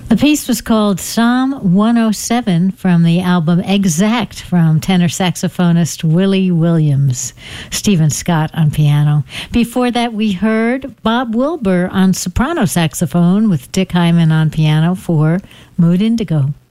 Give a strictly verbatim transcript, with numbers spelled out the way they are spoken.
The piece was called Psalm one oh seven from the album Exact from tenor saxophonist Willie Williams. Stephen Scott on piano. Before that, we heard Bob Wilbur on soprano saxophone with Dick Hyman on piano for Mood Indigo.